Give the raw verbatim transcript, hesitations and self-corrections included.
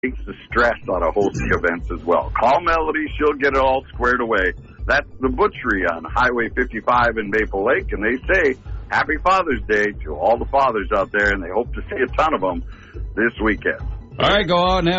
takes the stress out of hosting events as well. Call Melody. She'll get it all squared away. That's the Butchery on Highway fifty-five in Maple Lake, and they say Happy Father's Day to all the fathers out there, and they hope to see a ton of them this weekend. All right, go out and have